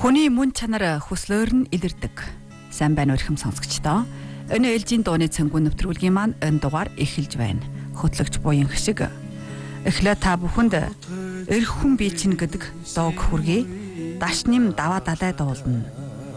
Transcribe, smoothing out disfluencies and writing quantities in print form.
Хүний мөн чанар хүслөөр нь илэрдэг. Сайн байна уу ихэм сонсогчдоо. Өнөө ээлжийн дууны цэнгүүн нэвтрүүлгийн маань энэ дугаар эхэлж байна. Хөтлөгч буян хшиг. Эхлээ та бүхэнд эрх хүн бий чинь гэдэг доог хүргэе. Дашним даваа далай дуулна.